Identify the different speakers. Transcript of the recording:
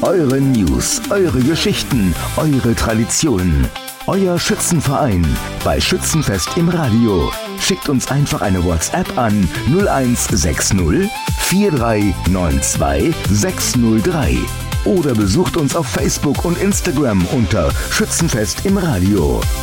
Speaker 1: Eure News, eure Geschichten, eure Traditionen. Euer Schützenverein bei Schützenfest im Radio. Schickt uns einfach eine WhatsApp an 0160 4392 603 oder besucht uns auf Facebook und Instagram unter Schützenfest im Radio.